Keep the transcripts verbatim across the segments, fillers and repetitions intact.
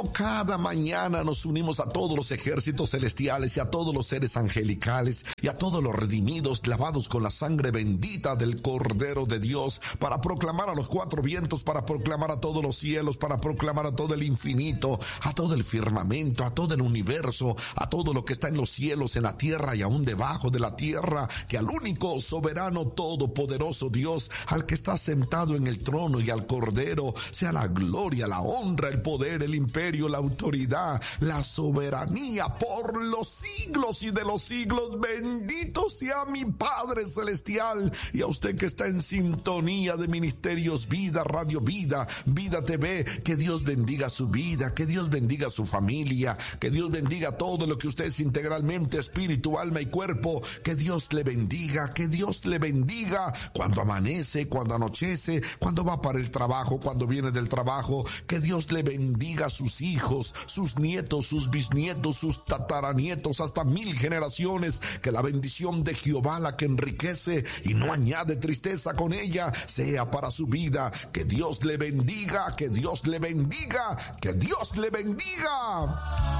Bueno, cada mañana nos unimos a todos los ejércitos celestiales y a todos los seres angelicales y a todos los redimidos lavados con la sangre bendita del Cordero de Dios para proclamar a los cuatro vientos, para proclamar a todos los cielos, para proclamar a todo el infinito, a todo el firmamento, a todo el universo, a todo lo que está en los cielos, en la tierra y aún debajo de la tierra, que al único soberano todopoderoso Dios, al que está sentado en el trono y al Cordero, sea la gloria, la honra, el poder, el imperio, la autoridad, la soberanía por los siglos y de los siglos. Bendito sea mi Padre Celestial, y a usted que está en sintonía de Ministerios Vida, Radio Vida, Vida T V, que Dios bendiga su vida, que Dios bendiga su familia, que Dios bendiga todo lo que usted es integralmente, espíritu, alma y cuerpo. Que Dios le bendiga, que Dios le bendiga cuando amanece, cuando anochece, cuando va para el trabajo, cuando viene del trabajo. Que Dios le bendiga a sus hijos, sus nietos, sus bisnietos, sus tataranietos, hasta mil generaciones. Que la bendición de Jehová, la que enriquece y no añade tristeza con ella, sea para su vida. Que Dios le bendiga, que Dios le bendiga, que Dios le bendiga.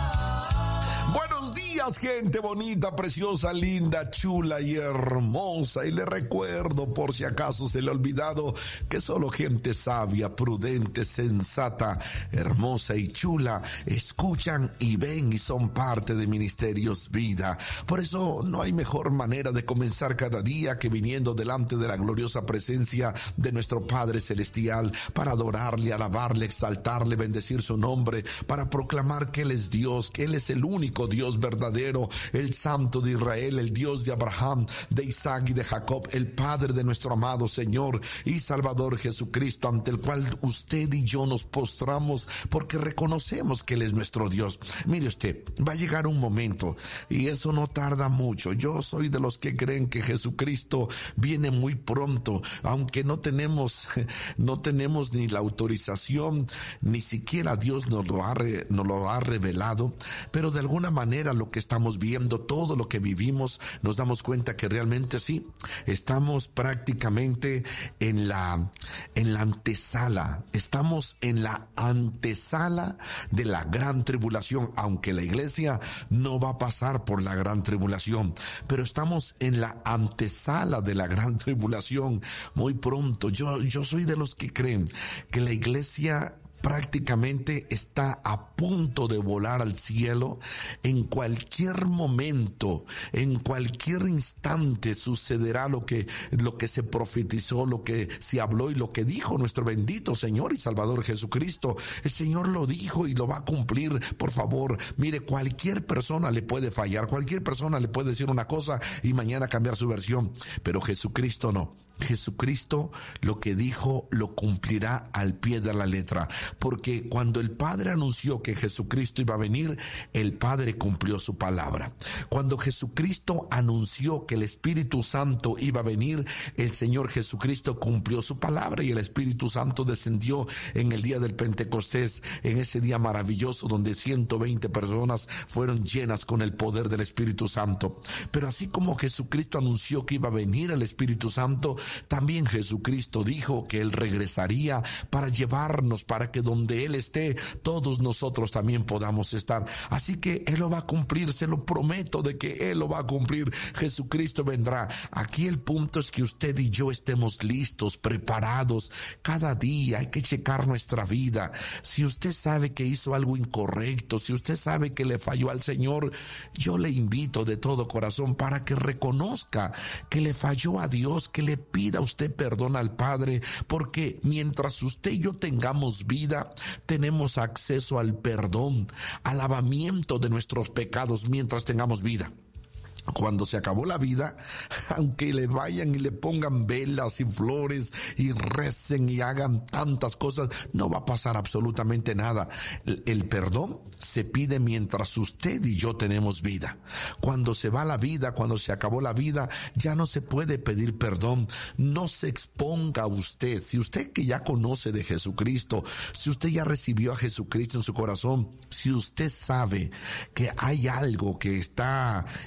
Buenos días, gente bonita, preciosa, linda, chula y hermosa. Y le recuerdo, por si acaso se le ha olvidado, que solo gente sabia, prudente, sensata, hermosa y chula escuchan y ven y son parte de Ministerios Vida. Por eso no hay mejor manera de comenzar cada día que viniendo delante de la gloriosa presencia de nuestro Padre Celestial para adorarle, alabarle, exaltarle, bendecir su nombre, para proclamar que Él es Dios, que Él es el único Dios verdadero, el Santo de Israel, el Dios de Abraham, de Isaac y de Jacob, el Padre de nuestro amado Señor y Salvador Jesucristo, ante el cual usted y yo nos postramos porque reconocemos que Él es nuestro Dios. Mire usted, va a llegar un momento y eso no tarda mucho. Yo soy de los que creen que Jesucristo viene muy pronto, aunque no tenemos no tenemos ni la autorización, ni siquiera Dios nos lo ha, nos lo ha revelado, pero de alguna manera lo que estamos viendo, todo lo que vivimos, nos damos cuenta que realmente sí, estamos prácticamente en la, en la antesala, estamos en la antesala de la gran tribulación, aunque la iglesia no va a pasar por la gran tribulación, pero estamos en la antesala de la gran tribulación muy pronto. Yo, yo soy de los que creen que la iglesia prácticamente está a punto de volar al cielo. En cualquier momento, en cualquier instante sucederá lo que, lo que se profetizó, lo que se habló y lo que dijo nuestro bendito Señor y Salvador Jesucristo. El Señor lo dijo y lo va a cumplir. Por favor, mire, cualquier persona le puede fallar, cualquier persona le puede decir una cosa y mañana cambiar su versión, pero Jesucristo no. Jesucristo lo que dijo lo cumplirá al pie de la letra, porque cuando el Padre anunció que Jesucristo iba a venir, el Padre cumplió su palabra. Cuando Jesucristo anunció que el Espíritu Santo iba a venir, el Señor Jesucristo cumplió su palabra y el Espíritu Santo descendió en el día del Pentecostés, en ese día maravilloso donde ciento veinte personas fueron llenas con el poder del Espíritu Santo. Pero así como Jesucristo anunció que iba a venir el Espíritu Santo, también Jesucristo dijo que Él regresaría para llevarnos, para que donde Él esté, todos nosotros también podamos estar. Así que Él lo va a cumplir, se lo prometo de que Él lo va a cumplir. Jesucristo vendrá. Aquí el punto es que usted y yo estemos listos, preparados. Cada día hay que checar nuestra vida. Si usted sabe que hizo algo incorrecto, si usted sabe que le falló al Señor, yo le invito de todo corazón para que reconozca que le falló a Dios, que le pida Pida usted perdón al Padre, porque mientras usted y yo tengamos vida, tenemos acceso al perdón, al lavamiento de nuestros pecados mientras tengamos vida. Cuando se acabó la vida, aunque le vayan y le pongan velas y flores y recen y hagan tantas cosas, no va a pasar absolutamente nada. El, el perdón se pide mientras usted y yo tenemos vida. Cuando se va la vida, cuando se acabó la vida, ya no se puede pedir perdón. No se exponga usted. Si usted que ya conoce de Jesucristo, si usted ya recibió a Jesucristo en su corazón, si usted sabe que hay algo que está inter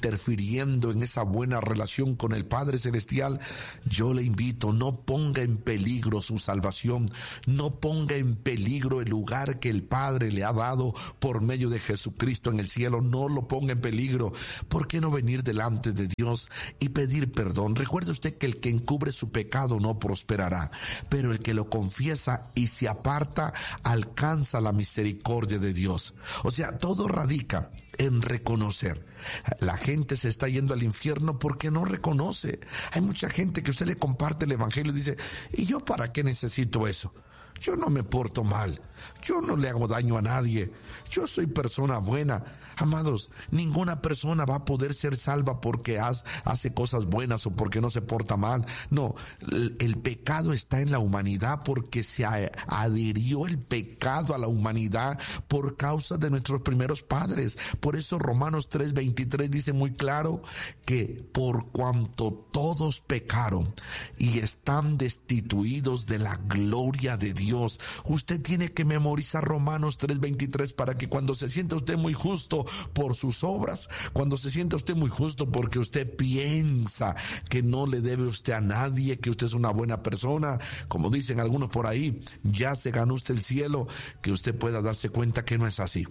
interfiriendo en esa buena relación con el Padre Celestial, yo le invito, no ponga en peligro su salvación, no ponga en peligro el lugar que el Padre le ha dado por medio de Jesucristo en el cielo, no lo ponga en peligro. ¿Por qué no venir delante de Dios y pedir perdón? Recuerde usted que el que encubre su pecado no prosperará, pero el que lo confiesa y se aparta alcanza la misericordia de Dios. O sea, todo radica en reconocer. La gente se está yendo al infierno porque no reconoce. Hay mucha gente que usted le comparte el evangelio y dice, ¿y yo para qué necesito eso? Yo no me porto mal, yo no le hago daño a nadie, yo soy persona buena. Amados, ninguna persona va a poder ser salva porque hace cosas buenas o porque no se porta mal. No, el, el pecado está en la humanidad porque se adhirió el pecado a la humanidad por causa de nuestros primeros padres. Por eso Romanos tres veintitrés dice muy claro que por cuanto todos pecaron y están destituidos de la gloria de Dios. Usted tiene que memorizar Romanos tres veintitrés para que cuando se sienta usted muy justo por sus obras, cuando se sienta usted muy justo porque usted piensa que no le debe usted a nadie, que usted es una buena persona, como dicen algunos por ahí, ya se ganó usted el cielo, que usted pueda darse cuenta que no es así.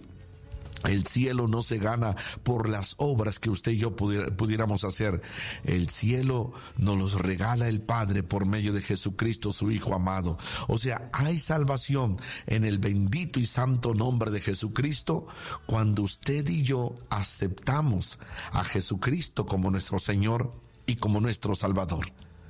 El cielo no se gana por las obras que usted y yo pudiera, pudiéramos hacer. El cielo nos los regala el Padre por medio de Jesucristo, su Hijo amado. O sea, hay salvación en el bendito y santo nombre de Jesucristo cuando usted y yo aceptamos a Jesucristo como nuestro Señor y como nuestro Salvador.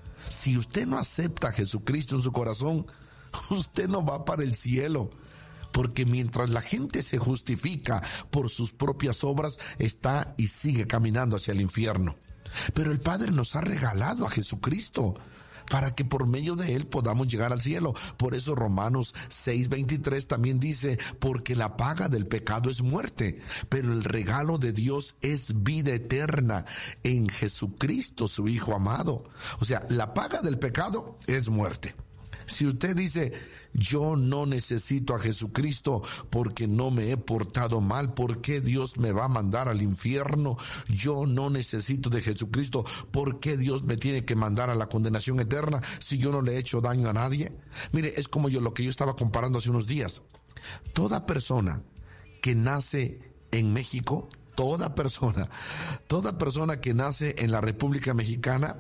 Si usted no acepta a Jesucristo en su corazón, usted no va para el cielo. Porque mientras la gente se justifica por sus propias obras, está y sigue caminando hacia el infierno. Pero el Padre nos ha regalado a Jesucristo para que por medio de Él podamos llegar al cielo. Por eso Romanos seis veintitrés también dice, porque la paga del pecado es muerte, pero el regalo de Dios es vida eterna en Jesucristo, su Hijo amado. O sea, la paga del pecado es muerte. Si usted dice, yo no necesito a Jesucristo porque no me he portado mal, ¿por qué Dios me va a mandar al infierno? Yo no necesito de Jesucristo, ¿por qué Dios me tiene que mandar a la condenación eterna si yo no le he hecho daño a nadie? Mire, es como yo lo que yo estaba comparando hace unos días. Toda persona que nace en México, toda persona, toda persona que nace en la República Mexicana,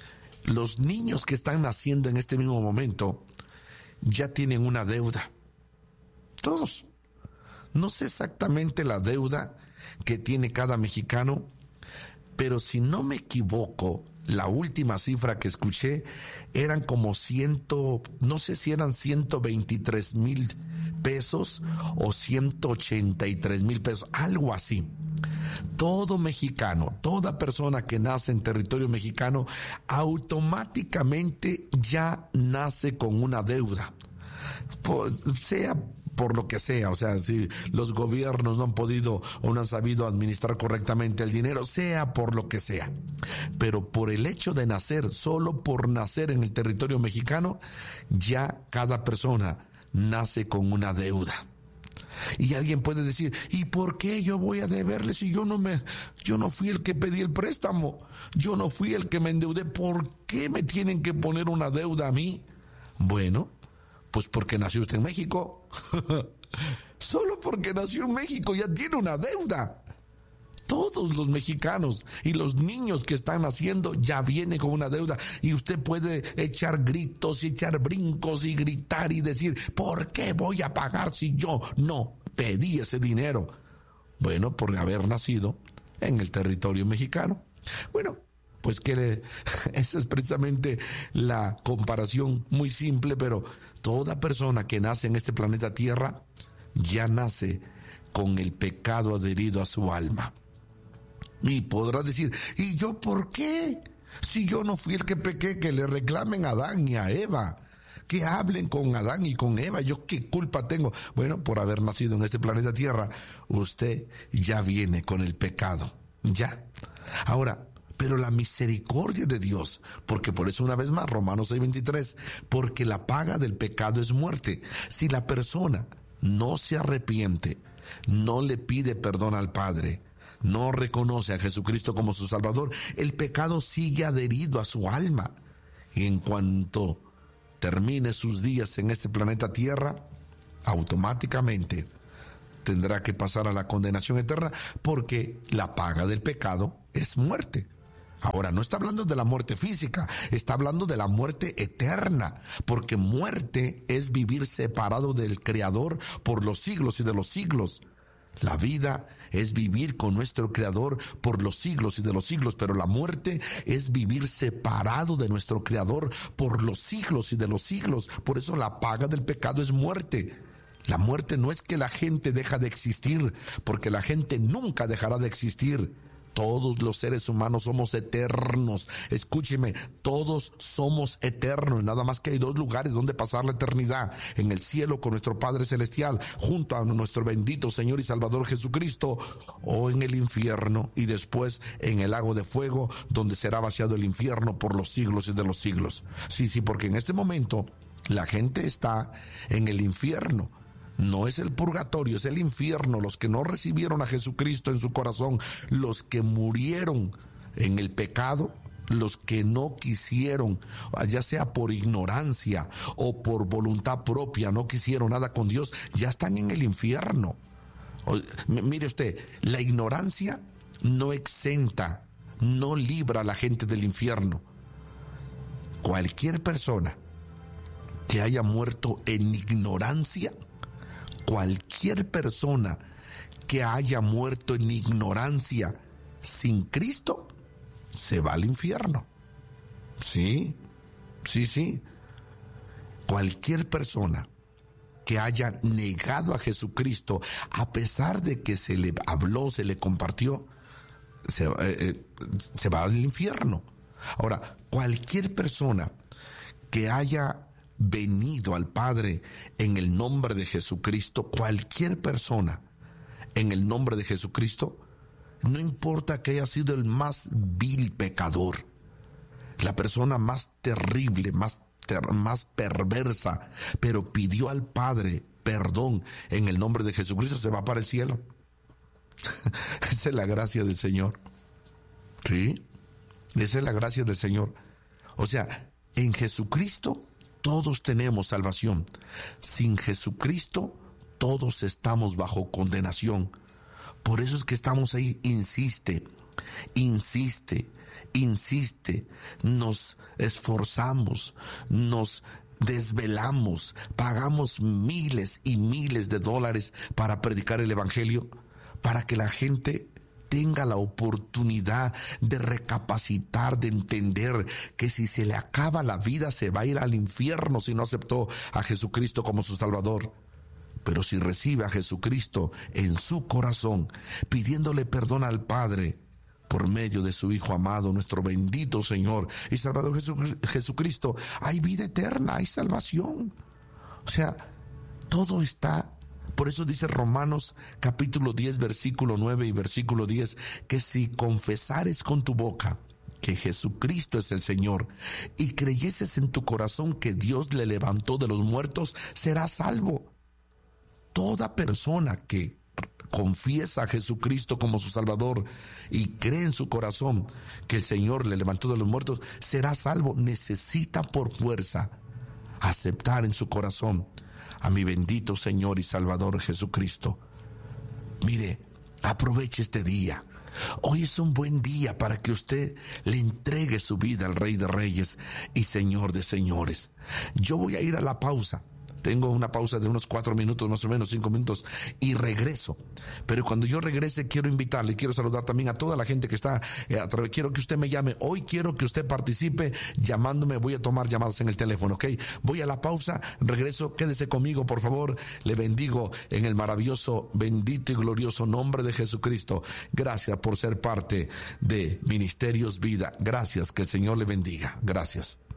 los niños que están naciendo en este mismo momento ya tienen una deuda. Todos. No sé exactamente la deuda que tiene cada mexicano, pero si no me equivoco, la última cifra que escuché eran como ciento, no sé si eran ciento veintitrés mil pesos o ciento ochenta y tres mil pesos, algo así. Todo mexicano, toda persona que nace en territorio mexicano, automáticamente ya nace con una deuda. Pues, sea por lo que sea, o sea, si los gobiernos no han podido o no han sabido administrar correctamente el dinero, sea por lo que sea. Pero por el hecho de nacer, solo por nacer en el territorio mexicano, ya cada persona nace con una deuda. Y alguien puede decir, ¿y por qué yo voy a deberle si yo no me, yo no fui el que pedí el préstamo? Yo no fui el que me endeudé. ¿Por qué me tienen que poner una deuda a mí? Bueno, pues porque nació usted en México. Solo porque nació en México ya tiene una deuda. Todos los mexicanos y los niños que están naciendo ya vienen con una deuda, y usted puede echar gritos y echar brincos y gritar y decir, ¿por qué voy a pagar si yo no pedí ese dinero? Bueno, por haber nacido en el territorio mexicano. Bueno, pues que le, esa es precisamente la comparación muy simple, pero toda persona que nace en este planeta Tierra ya nace con el pecado adherido a su alma. Y podrá decir, ¿y yo por qué? Si yo no fui el que pequé, que le reclamen a Adán y a Eva, que hablen con Adán y con Eva, ¿yo qué culpa tengo? Bueno, por haber nacido en este planeta Tierra, usted ya viene con el pecado, ya. Ahora, pero la misericordia de Dios, porque por eso una vez más, Romanos seis veintitrés, porque la paga del pecado es muerte. Si la persona no se arrepiente, no le pide perdón al Padre, no reconoce a Jesucristo como su Salvador, el pecado sigue adherido a su alma. Y en cuanto termine sus días en este planeta Tierra, automáticamente tendrá que pasar a la condenación eterna, porque la paga del pecado es muerte. Ahora, no está hablando de la muerte física, está hablando de la muerte eterna, porque muerte es vivir separado del Creador por los siglos y de los siglos. La vida es vivir con nuestro Creador por los siglos y de los siglos, pero la muerte es vivir separado de nuestro Creador por los siglos y de los siglos. Por eso la paga del pecado es muerte. La muerte no es que la gente deja de existir, porque la gente nunca dejará de existir. Todos los seres humanos somos eternos. Escúcheme, todos somos eternos. Nada más que hay dos lugares donde pasar la eternidad: en el cielo con nuestro Padre Celestial, junto a nuestro bendito Señor y Salvador Jesucristo, o en el infierno, y después en el lago de fuego, donde será vaciado el infierno por los siglos y de los siglos. Sí, sí, porque en este momento la gente está en el infierno. No es el purgatorio, es el infierno. Los que no recibieron a Jesucristo en su corazón, los que murieron en el pecado, los que no quisieron, ya sea por ignorancia o por voluntad propia, no quisieron nada con Dios, ya están en el infierno. Mire usted, la ignorancia no exenta, no libra a la gente del infierno. Cualquier persona que haya muerto en ignorancia, cualquier persona que haya muerto en ignorancia sin Cristo, se va al infierno. Sí, sí, sí. Cualquier persona que haya negado a Jesucristo, a pesar de que se le habló, se le compartió, se, eh, se va al infierno. Ahora, cualquier persona que haya venido al Padre en el nombre de Jesucristo, cualquier persona en el nombre de Jesucristo, no importa que haya sido el más vil pecador, la persona más terrible, más, ter- más perversa, pero pidió al Padre perdón en el nombre de Jesucristo, se va para el cielo. Esa es la gracia del Señor. Sí, esa es la gracia del Señor. O sea, en Jesucristo todos tenemos salvación. Sin Jesucristo, todos estamos bajo condenación. Por eso es que estamos ahí. Insiste, insiste, insiste. Nos esforzamos, nos desvelamos, pagamos miles y miles de dólares para predicar el Evangelio, para que la gente tenga la oportunidad de recapacitar, de entender que si se le acaba la vida se va a ir al infierno si no aceptó a Jesucristo como su Salvador. Pero si recibe a Jesucristo en su corazón, pidiéndole perdón al Padre por medio de su Hijo amado, nuestro bendito Señor y Salvador Jesucristo, hay vida eterna, hay salvación. O sea, todo está. Por eso dice Romanos capítulo diez, versículo nueve y versículo diez, que si confesares con tu boca que Jesucristo es el Señor y creyeses en tu corazón que Dios le levantó de los muertos, serás salvo. Toda persona que confiesa a Jesucristo como su Salvador y cree en su corazón que el Señor le levantó de los muertos, será salvo. Necesita por fuerza aceptar en su corazón a mi bendito Señor y Salvador Jesucristo. Mire, aproveche este día. Hoy es un buen día para que usted le entregue su vida al Rey de Reyes y Señor de Señores. Yo voy a ir a la pausa. Tengo una pausa de unos cuatro minutos, más o menos cinco minutos, y regreso. Pero cuando yo regrese quiero invitarle, quiero saludar también a toda la gente que está eh, a través. Quiero que usted me llame. Hoy quiero que usted participe llamándome. Voy a tomar llamadas en el teléfono, ¿ok? Voy a la pausa, regreso. Quédese conmigo, por favor. Le bendigo en el maravilloso, bendito y glorioso nombre de Jesucristo. Gracias por ser parte de Ministerios Vida. Gracias, que el Señor le bendiga. Gracias.